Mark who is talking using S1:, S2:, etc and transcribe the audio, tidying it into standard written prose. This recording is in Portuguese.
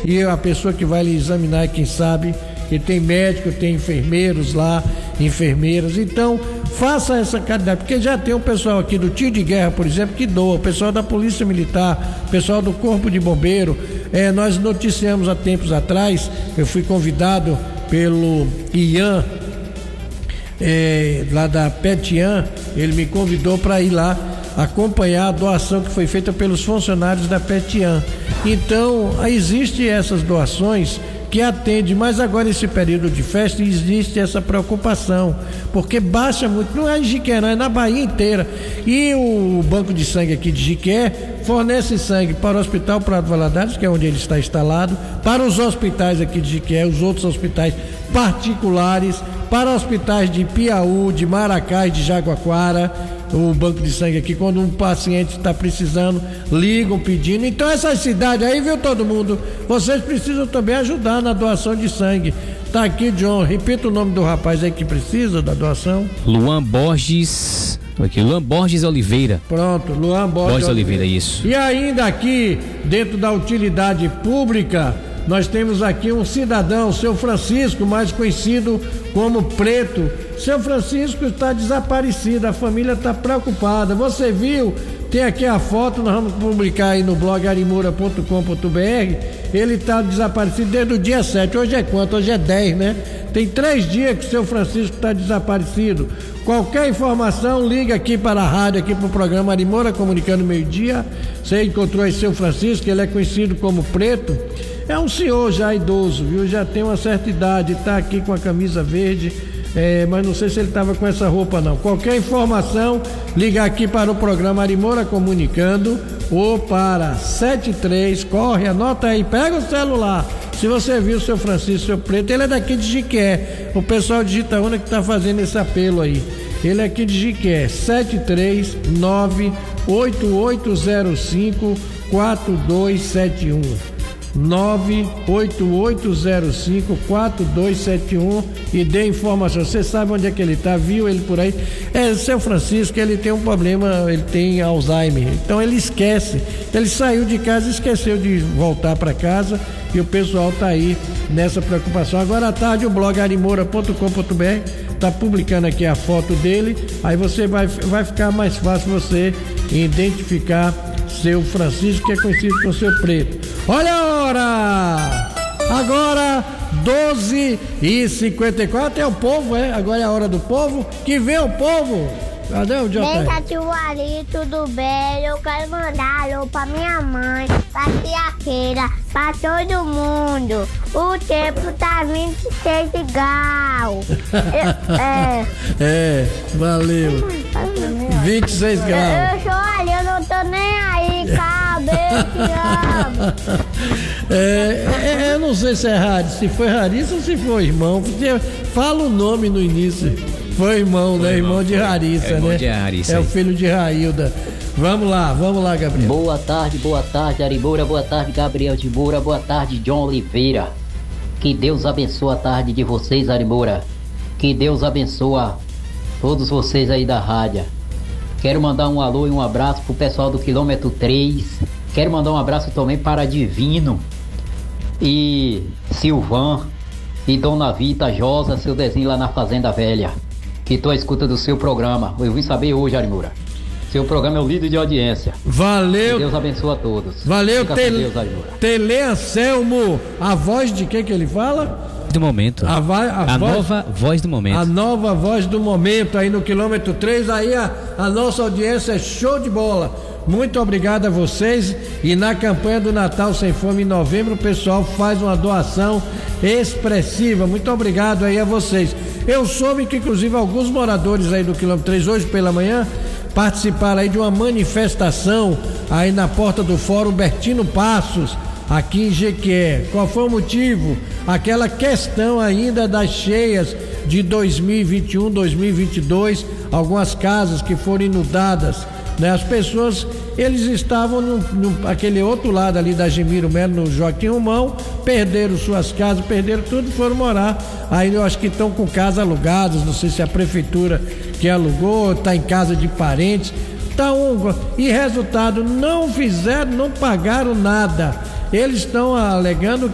S1: e a pessoa que vai lhe examinar, quem sabe, que tem médico, tem enfermeiros lá, enfermeiras. Então, faça essa caridade, porque já tem um pessoal aqui do tiro de guerra, por exemplo, que doa, o pessoal da Polícia Militar, o pessoal do Corpo de Bombeiro. Nós noticiamos há tempos atrás, eu fui convidado pelo Ian, lá da Petian, ele me convidou para ir lá acompanhar a doação que foi feita pelos funcionários da Petian. Então, existe essas doações que atende, mas agora esse período de festa existe essa preocupação, porque baixa muito, não é em Jiqué, não, é na Bahia inteira. E o Banco de Sangue aqui de Jiqué fornece sangue para o Hospital Prado Valadares, que é onde ele está instalado, para os hospitais aqui de Jiqué, os outros hospitais particulares, para hospitais de Piauí, de Maracá e de Jaguaquara. O banco de sangue aqui, quando um paciente está precisando, ligam pedindo. Então essas cidades aí, viu, todo mundo, vocês precisam também ajudar na doação de sangue. Tá aqui, John, repita o nome do rapaz aí que precisa da doação.
S2: Luan Borges Oliveira.
S1: Pronto, Luan Borges
S2: Oliveira, isso.
S1: E ainda aqui, dentro da utilidade pública, nós temos aqui um cidadão, seu Francisco, mais conhecido como Preto. Seu Francisco está desaparecido, a família está preocupada. Você viu? Tem aqui a foto, nós vamos publicar aí no blog arimura.com.br. Ele está desaparecido desde o dia 7. Hoje é quanto? Hoje é 10, né? Tem 3 dias que o seu Francisco está desaparecido. Qualquer informação, liga aqui para a rádio, aqui para o programa Arimura Comunicando Meio-Dia. Você encontrou aí seu Francisco, ele é conhecido como Preto. É um senhor já idoso, viu? Já tem uma certa idade, está aqui com a camisa verde, mas não sei se ele estava com essa roupa não. Qualquer informação, liga aqui para o programa Arimura Comunicando ou para 73, corre, anota aí, pega o celular. Se você viu o seu Francisco, seu Preto, ele é daqui de Jiqué. O pessoal de Itaúna que está fazendo esse apelo aí. Ele é aqui de Jiqué, 73988054271. 988054271 e dê informação. Você sabe onde é que ele tá, viu ele por aí? Seu Francisco, ele tem um problema, ele tem Alzheimer, então ele esquece, ele saiu de casa e esqueceu de voltar para casa, e o pessoal tá aí nessa preocupação. Agora à tarde o blog arimura.com.br tá publicando aqui a foto dele, aí você vai ficar mais fácil você identificar seu Francisco, que é conhecido por seu Preto. Olha a hora! Agora 12h54, é o povo, agora é a hora do povo, que vem o povo. Cadê o Jota?
S3: Bem, tio Ari, tudo bem? Eu quero mandar alô pra minha mãe, pra tia Keira, pra todo mundo. O tempo tá 26 graus.
S1: Valeu. 26 graus.
S3: Eu sou ali, eu não tô nem aí, cabelo, te amo.
S1: Eu não sei se é Raríssa, se foi Raríssa ou se foi irmão. Fala o nome no início. Foi irmão, né? Irmão de Raríssa, né? É o filho de Railda. Vamos lá, Gabriel.
S4: Boa tarde, Arimura, boa tarde, Gabriel de Moura, boa tarde, John Oliveira. Que Deus abençoe a tarde de vocês, Arimura. Que Deus abençoe todos vocês aí da rádio. Quero mandar um alô e um abraço pro pessoal do quilômetro 3. Quero mandar um abraço também para Divino e Silvan e Dona Vita Josa, seu desenho lá na Fazenda Velha, que tô à escuta do seu programa. Eu vim saber hoje, Arimura. Seu programa é o líder de audiência.
S1: Valeu.
S4: Que Deus abençoe a todos.
S1: Valeu, Tele Anselmo. A voz de quem que ele fala?
S2: Do momento. A nova voz do momento.
S1: A nova voz do momento aí no quilômetro 3. Aí a nossa audiência é show de bola. Muito obrigado a vocês. E na campanha do Natal Sem Fome em novembro, o pessoal faz uma doação expressiva. Muito obrigado aí a vocês. Eu soube que inclusive alguns moradores aí do quilômetro 3 hoje pela manhã participaram aí de uma manifestação aí na porta do Fórum Bertino Passos, aqui em Jequié. Qual foi o motivo? Aquela questão ainda das cheias de 2021, 2022, algumas casas que foram inundadas, né? As pessoas, eles estavam aquele outro lado ali da Gemiro Melo, no Joaquim Romão, perderam suas casas, perderam tudo e foram morar. Aí eu acho que estão com casas alugadas, não sei se a prefeitura que alugou, está em casa de parentes, e resultado, não pagaram nada. Eles estão alegando